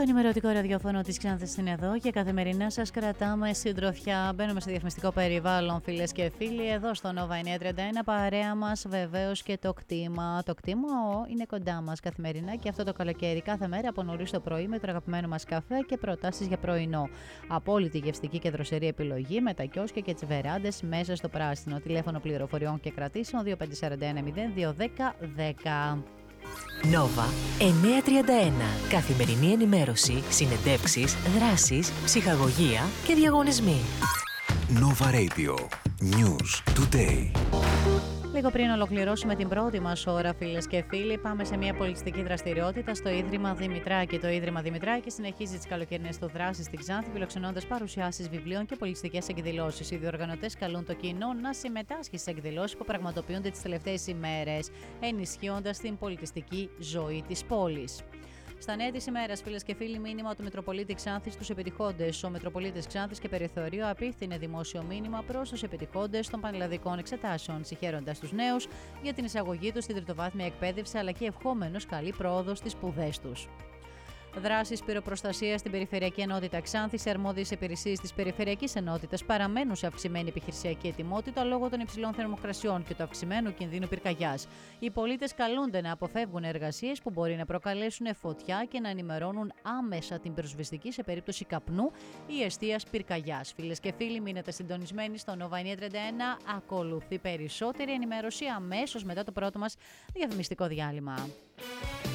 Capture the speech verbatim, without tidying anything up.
ενημερωτικό ραδιόφωνο της Ξάνθης είναι εδώ και καθημερινά σας κρατάμε συντροφιά. Μπαίνουμε σε διαφημιστικό περιβάλλον, φίλες και φίλοι, εδώ στο Nova εννιακόσια τριάντα ένα. Παρέα μας βεβαίως και το κτήμα. Το κτήμα είναι κοντά μας καθημερινά και αυτό το καλοκαίρι κάθε μέρα από νωρίς το πρωί με το αγαπημένο μας καφέ και προτάσεις για πρωινό. Απόλυτη γευστική και δροσερή επιλογή με τα κιόσκια και τις βεράντες μέσα στο πράσινο. Τηλέφωνο πληροφοριών και κρατήσεων δύο πέντε τέσσερα ένα μηδέν δύο ένα μηδέν ένα μηδέν. Nova εννιακόσια τριάντα ένα. Καθημερινή ενημέρωση, συνεντεύξεις, δράσεις, ψυχαγωγία και διαγωνισμοί. Nova Radio. News Today. Λίγο πριν ολοκληρώσουμε την πρώτη μας ώρα, φίλες και φίλοι, πάμε σε μια πολιτιστική δραστηριότητα στο Ίδρυμα Δημητράκη. Το Ίδρυμα Δημητράκη συνεχίζει τις καλοκαιρινές του δράσεις στην Ξάνθη, φιλοξενώντας παρουσιάσεις βιβλίων και πολιτιστικές εκδηλώσεις. Οι διοργανωτές καλούν το κοινό να συμμετάσχει στις εκδηλώσεις που πραγματοποιούνται τις τελευταίες ημέρες, ενισχύοντας την πολιτιστική ζωή της πόλης. Στα νέα της ημέρας, φίλες και φίλοι, μήνυμα του Μητροπολίτη Ξάνθης στους επιτυχόντες. Ο Μητροπολίτης Ξάνθης και Περιθωρίου απίθυνε δημόσιο μήνυμα προς τους επιτυχόντες των πανελλαδικών εξετάσεων, συγχαίροντας τους νέους για την εισαγωγή τους στην τριτοβάθμια εκπαίδευση, αλλά και ευχόμενος καλή πρόοδο στις σπουδές τους. Δράσεις πυροπροστασίας στην Περιφερειακή Ενότητα Ξάνθης. Οι αρμόδιες υπηρεσίες της Περιφερειακής Ενότητας παραμένουν σε αυξημένη επιχειρησιακή ετοιμότητα λόγω των υψηλών θερμοκρασιών και του αυξημένου κινδύνου πυρκαγιάς. Οι πολίτες καλούνται να αποφεύγουν εργασίες που μπορεί να προκαλέσουν φωτιά και να ενημερώνουν άμεσα την πυροσβεστική σε περίπτωση καπνού ή εστίας πυρκαγιάς. Φίλες και φίλοι, μείνετε συντονισμένοι στο Nova εννιακόσια τριάντα ένα. Ακολουθεί περισσότερη ενημέρωση αμέσως μετά το πρώτο μας διαφημιστικό διάλειμμα.